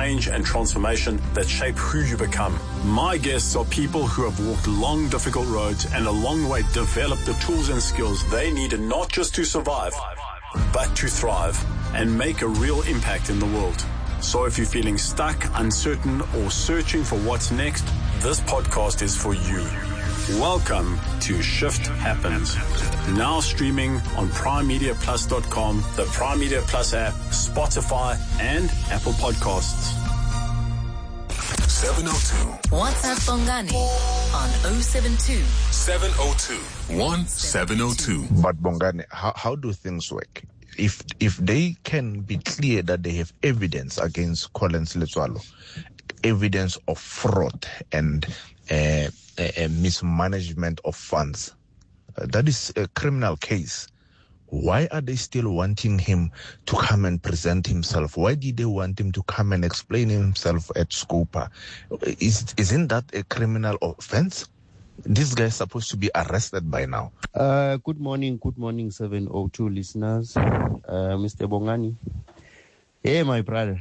change and transformation that shape who you become. My guests are people who have walked long, difficult roads and along the way developed the tools and skills they needed not just to survive, but to thrive and make a real impact in the world. So if you're feeling stuck, uncertain, or searching for what's next, this podcast is for you. Welcome to Shift Happens. Now streaming on PrimeMediaPlus.com, the Prime Media Plus app, Spotify, and Apple Podcasts. 702. WhatsApp Bongani on 072 702 1702. But Bongani, how do things work? If they can be clear that they have evidence against Collins Letsoalo, evidence of fraud and a mismanagement of funds, that is a criminal case. Why are they still wanting him to come and present himself? Why did they want him to come and explain himself at Scopa? Isn't that a criminal offense? This guy is supposed to be arrested by now. Good morning, 702 listeners. Mr. Bongani. Hey, my brother.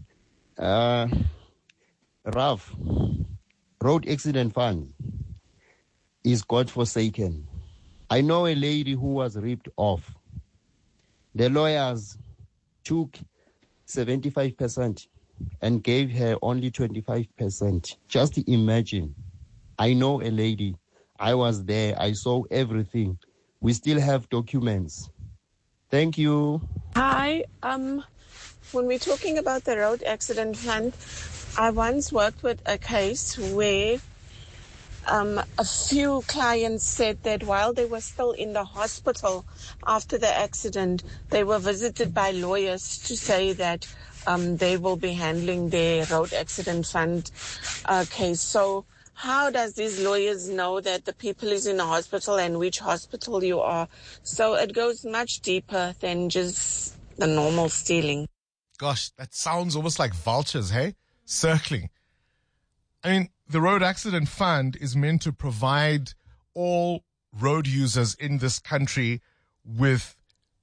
Ralph, road accident fund is godforsaken. I know a lady who was ripped off. The lawyers took 75% and gave her only 25%. Just imagine. I know a lady. I was there. I saw everything. We still have documents. Thank you. Hi. When we're talking about the road accident fund, I once worked with a case where a few clients said that while they were still in the hospital after the accident, they were visited by lawyers to say that they will be handling their road accident fund case. So how does these lawyers know that the people is in the hospital and which hospital you are? So it goes much deeper than just the normal stealing. Gosh, that sounds almost like vultures, hey? Circling. I mean, the Road Accident Fund is meant to provide all road users in this country with,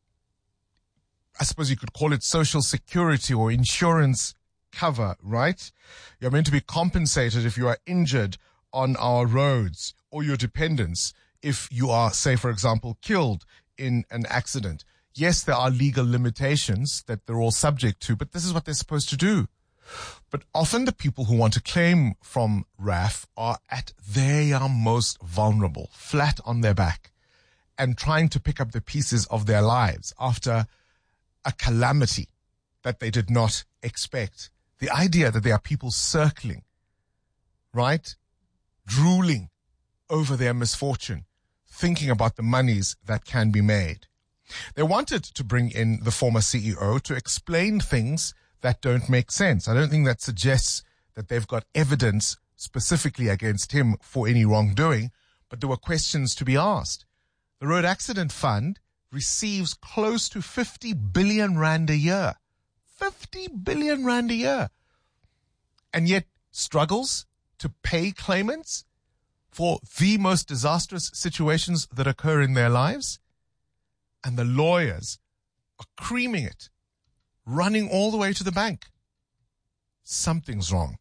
I suppose you could call it social security or insurance cover, right? You're meant to be compensated if you are injured on our roads, or your dependents if you are, say, for example, killed in an accident. Yes, there are legal limitations that they're all subject to, but this is what they're supposed to do. But often the people who want to claim from RAF are at their most vulnerable, flat on their back, and trying to pick up the pieces of their lives after a calamity that they did not expect. The idea that there are people circling, right, drooling over their misfortune, thinking about the monies that can be made. They wanted to bring in the former CEO to explain things that don't make sense. I don't think that suggests that they've got evidence specifically against him for any wrongdoing, but there were questions to be asked. The Road Accident Fund receives close to 50 billion rand a year. 50 billion rand a year. And yet struggles to pay claimants for the most disastrous situations that occur in their lives. And the lawyers are creaming it, running all the way to the bank. Something's wrong.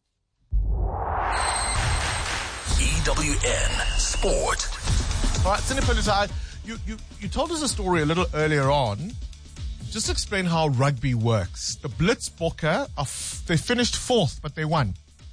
EWN Sport. All right, Sinipolita, you told us a story a little earlier on. Just explain how rugby works. The Blitzbokke, they finished fourth, but they won.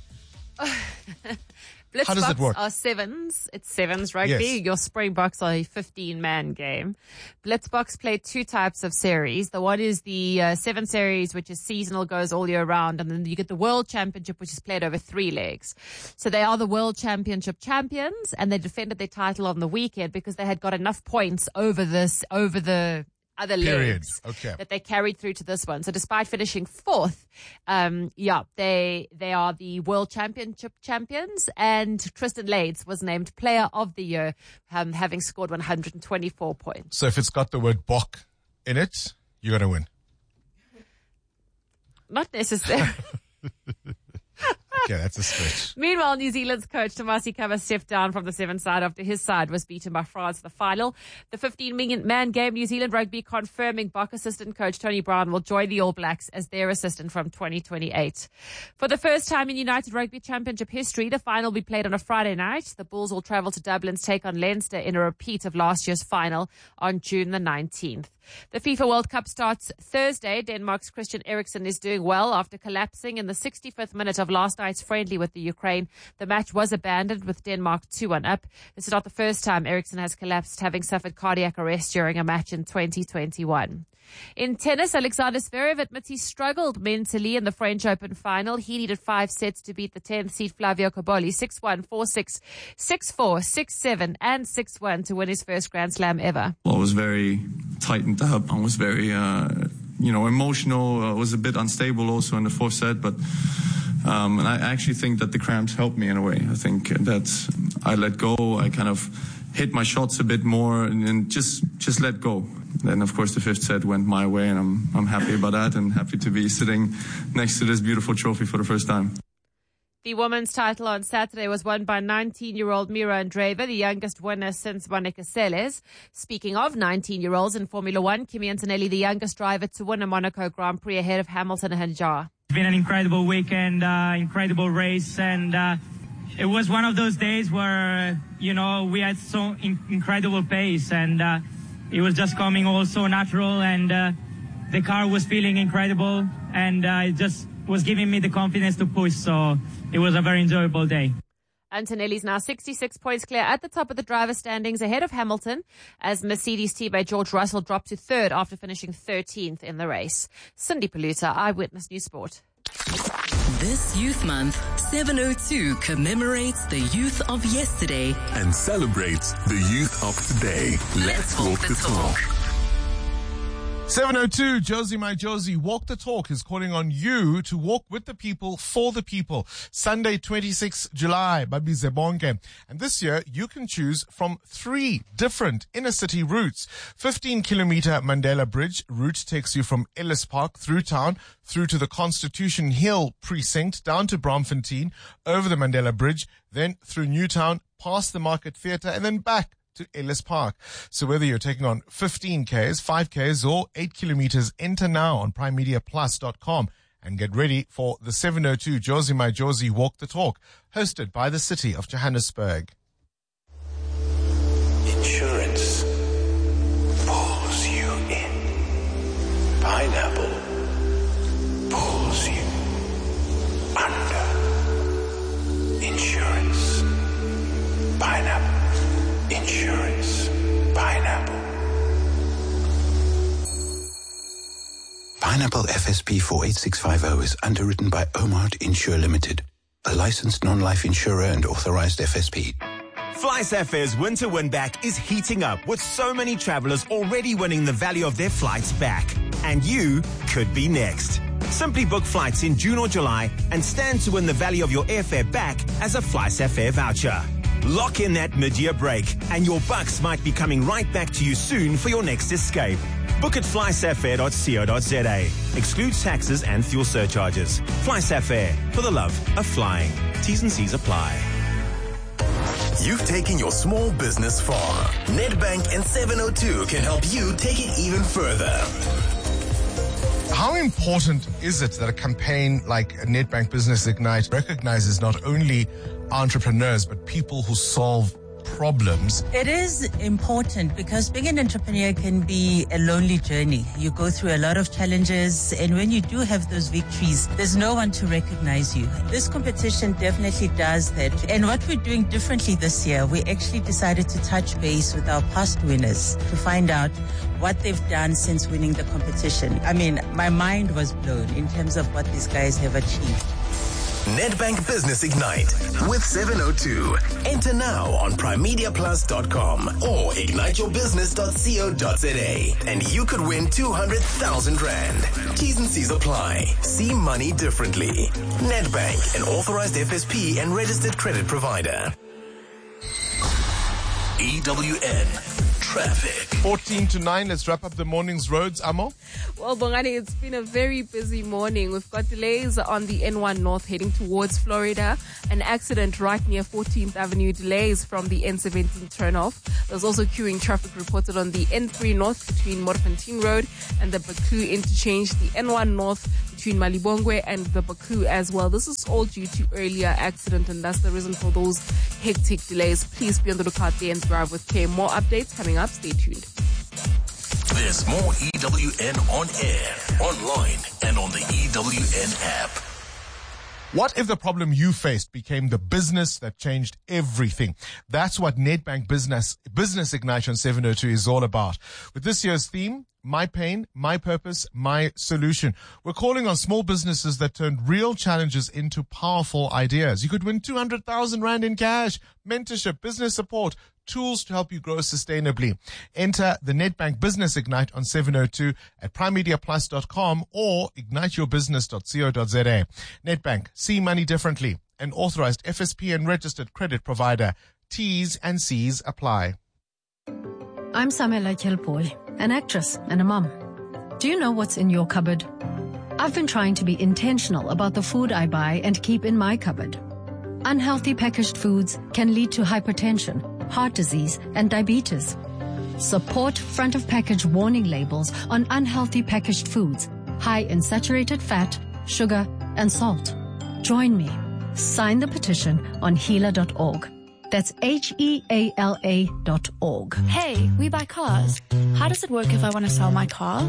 How does it work? Are sevens. It's sevens rugby. Yes. Your Springboks are a 15-man game. Blitzboks play two types of series. The one is the 7 series, which is seasonal, goes all year round. And then you get the World Championship, which is played over 3 legs. So they are the World Championship champions, and they defended their title on the weekend because they had got enough points over the other legs that they carried through to this one. So despite finishing fourth, they are the World Championship champions, and Tristan Lades was named Player of the Year, having scored 124 points. So if it's got the word Bok in it, you're going to win. Not necessarily. Okay, that's a stretch. Meanwhile, New Zealand's coach Tomasi Kaba stepped down from the seven side after his side was beaten by France in the final. The 15-man game, New Zealand Rugby confirming Bok assistant coach Tony Brown will join the All Blacks as their assistant from 2028. For the first time in United Rugby Championship history, the final will be played on a Friday night. The Bulls will travel to Dublin to take on Leinster in a repeat of last year's final on June the 19th. The FIFA World Cup starts Thursday. Denmark's Christian Eriksen is doing well after collapsing in the 65th minute of last night's friendly with the Ukraine. The match was abandoned with Denmark 2-1 up. This is not the first time Eriksen has collapsed, having suffered cardiac arrest during a match in 2021. In tennis, Alexander Zverev admits he struggled mentally in the French Open final. He needed 5 sets to beat the 10th seed Flavio Cobolli 6-1, 4-6, 6-4, 6-7 and 6-1 to win his first Grand Slam ever. Well, I was very tightened up. I was very, emotional. I was a bit unstable also in the fourth set, but and I actually think that the cramps helped me in a way. I think that I let go. I kind of hit my shots a bit more and just let go. Then, of course, the fifth set went my way, and I'm happy about that and happy to be sitting next to this beautiful trophy for the first time. The women's title on Saturday was won by 19-year-old Mira Andreeva, the youngest winner since Monica Seles. Speaking of 19-year-olds in Formula One, Kimi Antonelli, the youngest driver to win a Monaco Grand Prix ahead of Hamilton and Hadjar. It's been an incredible weekend, incredible race, and it was one of those days where, we had so incredible pace, and it was just coming all so natural, and the car was feeling incredible, and it just was giving me the confidence to push, so it was a very enjoyable day. Antonelli's now 66 points clear at the top of the driver's standings ahead of Hamilton as Mercedes teammate George Russell dropped to third after finishing 13th in the race. Cindy Paluta, Eyewitness News Sport. This Youth Month, 702 commemorates the youth of yesterday and celebrates the youth of today. Let's walk the talk. 702, Josie My Josie, Walk the Talk is calling on you to walk with the people, for the people. Sunday, 26 July, Babize Bonke. And this year, you can choose from 3 different inner city routes. 15-kilometer Mandela Bridge route takes you from Ellis Park through town, through to the Constitution Hill precinct, down to Braamfontein, over the Mandela Bridge, then through Newtown, past the Market Theatre, and then back to Ellis Park. So whether you're taking on 15 Ks, 5 Ks, or 8 kilometers, enter now on primemediaplus.com and get ready for the 702 Josie My Josie Walk the Talk, hosted by the city of Johannesburg. Insurance pulls you in. Pineapple pulls you under. Insurance. Pineapple. Insurance. Pineapple. Pineapple FSP 48650 is underwritten by Omart Insure Limited, a licensed non-life insurer and authorized FSP. FlySafair's winter win back is heating up with so many travelers already winning the value of their flights back. And you could be next. Simply book flights in June or July and stand to win the value of your airfare back as a FlySafair voucher. Lock in that mid-year break, and your bucks might be coming right back to you soon for your next escape. Book at flysafair.co.za. Excludes taxes and fuel surcharges. FlySafair, for the love of flying. T's and C's apply. You've taken your small business far. Nedbank and 702 can help you take it even further. How important is it that a campaign like Nedbank Business Ignite recognizes not only entrepreneurs, but people who solve problems? It is important because being an entrepreneur can be a lonely journey. You go through a lot of challenges, and when you do have those victories, there's no one to recognize you. This competition definitely does that. And what we're doing differently this year, we actually decided to touch base with our past winners to find out what they've done since winning the competition. I mean, my mind was blown in terms of what these guys have achieved. Nedbank Business Ignite with 702. Enter now on primemediaplus.com or igniteyourbusiness.co.za and you could win 200,000 Rand. T's and C's apply. See money differently. Nedbank, an authorized FSP and registered credit provider. EWN traffic. 14 to 9, let's wrap up the morning's roads, Amo. Well, Bongani, it's been a very busy morning. We've got delays on the N1 North heading towards Florida. An accident right near 14th Avenue. Delays from the N17 turnoff. There's also queuing traffic reported on the N3 North between Morfontein Road and the Baku interchange. The N1 North between Malibongwe and the Baku as well. This is all due to earlier accident, and that's the reason for those hectic delays. Please be on the lookout there and drive with care. More updates coming up. Stay tuned. There's more EWN on air, online, and on the EWN app. What if the problem you faced became the business that changed everything? That's what Nedbank Business Ignite on 702 is all about. With this year's theme, My Pain, My Purpose, My Solution. We're calling on small businesses that turned real challenges into powerful ideas. You could win 200,000 Rand in cash, mentorship, business support, tools to help you grow sustainably. Enter the Nedbank Business Ignite on 702 at primemediaplus.com or igniteyourbusiness.co.za. Nedbank, see money differently. An authorized FSP and registered credit provider. T's and C's apply. I'm Samela Kelpoy, an actress and a mum. Do you know what's in your cupboard? I've been trying to be intentional about the food I buy and keep in my cupboard. Unhealthy packaged foods can lead to hypertension, heart disease, and diabetes. Support front of package warning labels on unhealthy packaged foods, high in saturated fat, sugar, and salt. Join me. Sign the petition on heala.org. That's HEALA.org. Hey, we buy cars. How does it work if I want to sell my car?